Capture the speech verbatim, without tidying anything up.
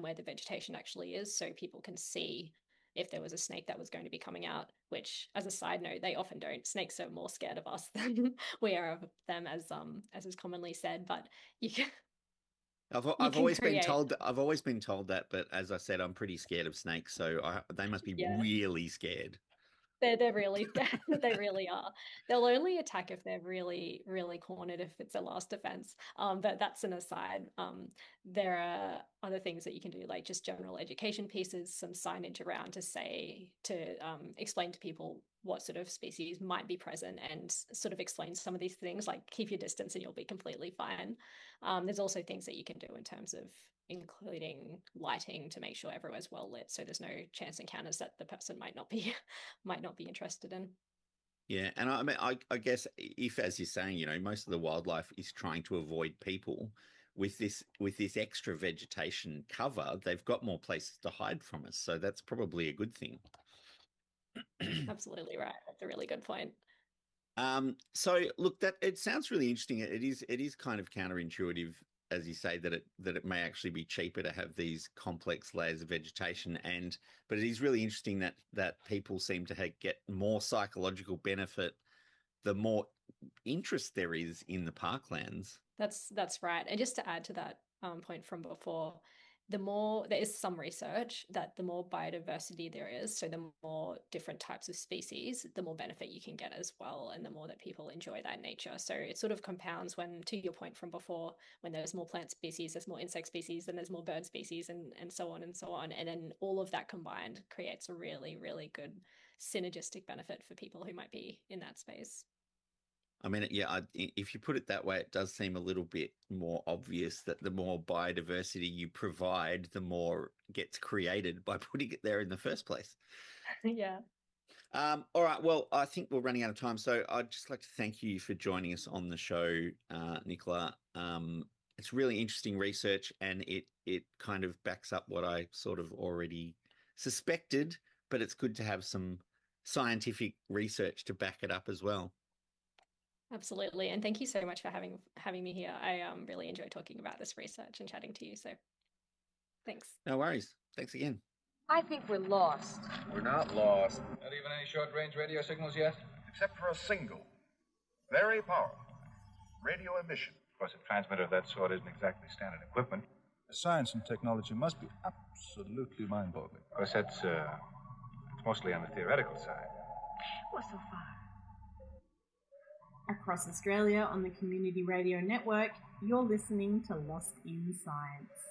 where the vegetation actually is, so people can see if there was a snake that was going to be coming out, which, as a side note, they often don't. Snakes are more scared of us than we are of them, as um as is commonly said. But you can I've you I've can always been create. told that I've always been told that, but as I said, I'm pretty scared of snakes, so I, they must be Yeah, really scared. they're they're really they really are. They'll only attack if they're really really cornered, if it's a last defense. Um, but that's an aside. Um, there are other things that you can do, like just general education pieces, some signage around to say to um, explain to people what sort of species might be present, and sort of explain some of these things, like keep your distance and you'll be completely fine. Um, there's also things that you can do in terms of including lighting to make sure everywhere's well lit, so there's no chance encounters that the person might not be might not be interested in. Yeah, and I mean, I, I guess if, as you're saying, you know, most of the wildlife is trying to avoid people, with this with this extra vegetation cover, they've got more places to hide from us, so that's probably a good thing. Absolutely right. That's a really good point. Um, so look, that it sounds really interesting. It is it is kind of counterintuitive, as you say, that it that it may actually be cheaper to have these complex layers of vegetation, and but it is really interesting that that people seem to ha get more psychological benefit the more interest there is in the parklands. That's that's right. And just to add to that um, point from before, the more there is some research that the more biodiversity there is, so the more different types of species, the more benefit you can get as well, and the more that people enjoy that nature. So it sort of compounds when, to your point from before, when there's more plant species, there's more insect species, then there's more bird species, and and so on and so on. And then all of that combined creates a really, really good synergistic benefit for people who might be in that space. I mean, yeah, I, if you put it that way, it does seem a little bit more obvious that the more biodiversity you provide, the more gets created by putting it there in the first place. Yeah. Um, all right. Well, I think we're running out of time. So I'd just like to thank you for joining us on the show, uh, Nicola. Um, it's really interesting research, and it it kind of backs up what I sort of already suspected, but it's good to have some scientific research to back it up as well. Absolutely. And thank you so much for having having me here. I um, really enjoy talking about this research and chatting to you. So thanks. No worries. Thanks again. I think we're lost. We're not lost. Not even any short-range radio signals yet? Except for a single, very powerful radio emission. Of course, a transmitter of that sort isn't exactly standard equipment. The science and technology must be absolutely mind-boggling. Of course, that's uh, it's mostly on the theoretical side. What's so far? Across Australia on the Community Radio Network, you're listening to Lost in Science.